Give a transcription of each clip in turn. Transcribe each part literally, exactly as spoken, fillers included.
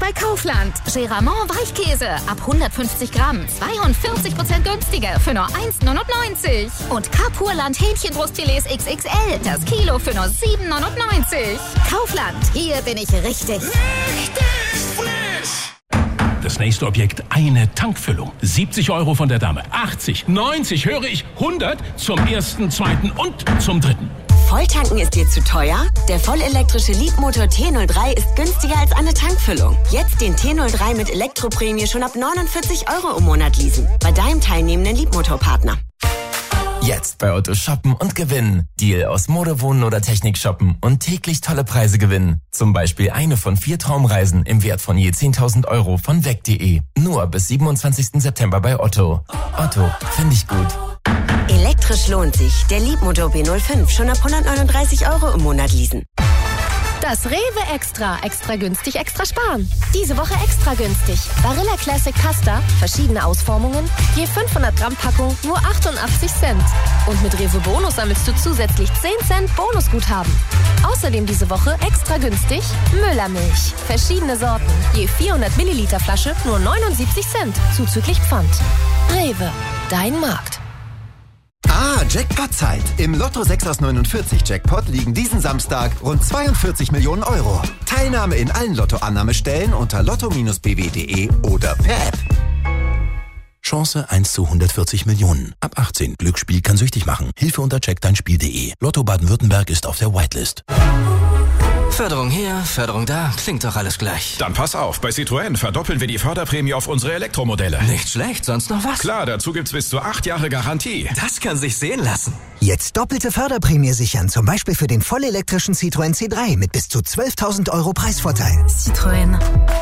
bei Kaufland. Geramont Weichkäse ab hundertfünfzig Gramm, zweiundvierzig Prozent günstiger für nur eins neunundneunzig. Und Capurland Hähnchenbrustfilets X X L, das Kilo für nur sieben neunundneunzig. Kaufland, hier bin ich richtig. Richtig frisch! Das nächste Objekt, eine Tankfüllung. siebzig Euro von der Dame, achtzig, neunzig, höre ich, hundert zum ersten, zweiten und zum dritten. Volltanken ist dir zu teuer? Der vollelektrische Leapmotor T null drei ist günstiger als eine Tankfüllung. Jetzt den T null drei mit Elektroprämie schon ab neunundvierzig Euro im Monat leasen. Bei deinem teilnehmenden Leapmotor-Partner. Jetzt bei Otto shoppen und gewinnen. Deal aus Mode, Wohnen oder Technik shoppen und täglich tolle Preise gewinnen. Zum Beispiel eine von vier Traumreisen im Wert von je zehntausend Euro von weg punkt de. Nur bis siebenundzwanzigsten September bei Otto. Otto, finde ich gut. Elektrisch lohnt sich. Der Leapmotor B null fünf schon ab hundertneununddreißig Euro im Monat leasen. Das Rewe Extra. Extra günstig, extra sparen. Diese Woche extra günstig. Barilla Classic Pasta, verschiedene Ausformungen, je fünfhundert Gramm Packung, nur achtundachtzig Cent. Und mit Rewe Bonus sammelst du zusätzlich zehn Cent Bonusguthaben. Außerdem diese Woche extra günstig Müllermilch. Verschiedene Sorten, je vierhundert Milliliter Flasche, nur neunundsiebzig Cent, zuzüglich Pfand. Rewe, dein Markt. Ah, Jackpot-Zeit. Im Lotto sechs aus neunundvierzig Jackpot liegen diesen Samstag rund zweiundvierzig Millionen Euro. Teilnahme in allen Lotto-Annahmestellen unter lotto Bindestrich b w punkt de oder per App. Chance eins zu hundertvierzig Millionen. Ab achtzehn. Glücksspiel kann süchtig machen. Hilfe unter check dein Spiel punkt de. Lotto Baden-Württemberg ist auf der Whitelist. Förderung hier, Förderung da, klingt doch alles gleich. Dann pass auf, bei Citroën verdoppeln wir die Förderprämie auf unsere Elektromodelle. Nicht schlecht, sonst noch was? Klar, dazu gibt's bis zu acht Jahre Garantie. Das kann sich sehen lassen. Jetzt doppelte Förderprämie sichern, zum Beispiel für den vollelektrischen Citroën C drei mit bis zu zwölftausend Euro Preisvorteil. Citroën.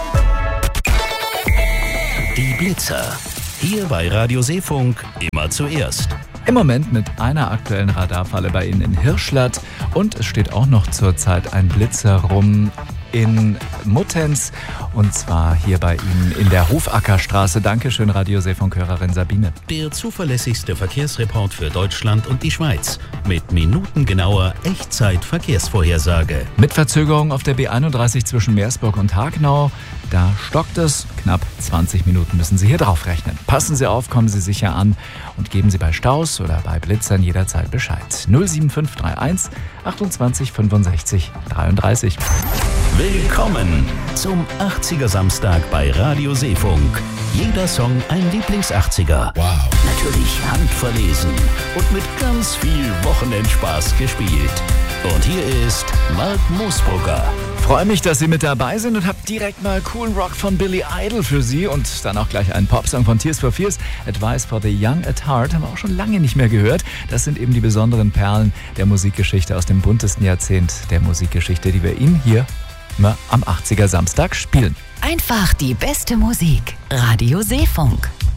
Die Blitzer. Hier bei Radio Seefunk immer zuerst. Im Moment mit einer aktuellen Radarfalle bei Ihnen in Hirschlatt und es steht auch noch zurzeit ein Blitzer rum in Muttenz und zwar hier bei Ihnen in der Hofackerstraße. Dankeschön, Radio Seefunk-Hörerin Sabine. Der zuverlässigste Verkehrsreport für Deutschland und die Schweiz mit minutengenauer Echtzeit-Verkehrsvorhersage. Mit Verzögerung auf der B einunddreißig zwischen Meersburg und Hagenau. Da stockt es. Knapp zwanzig Minuten müssen Sie hier drauf rechnen. Passen Sie auf, kommen Sie sicher an und geben Sie bei Staus oder bei Blitzern jederzeit Bescheid. null sieben fünf drei eins achtundzwanzig fünfundsechzig dreiunddreißig. Willkommen zum achtziger Samstag bei Radio Seefunk. Jeder Song ein Lieblings-achtziger. Wow. Natürlich handverlesen und mit ganz viel Wochenendspaß gespielt. Und hier ist Mark Moosbrugger. Freue mich, dass Sie mit dabei sind und habe direkt mal coolen Rock von Billy Idol für Sie und dann auch gleich einen Popsong von Tears for Fears. Advice for the Young at Heart haben wir auch schon lange nicht mehr gehört. Das sind eben die besonderen Perlen der Musikgeschichte aus dem buntesten Jahrzehnt der Musikgeschichte, die wir Ihnen hier immer am achtziger Samstag spielen. Einfach die beste Musik. Radio Seefunk.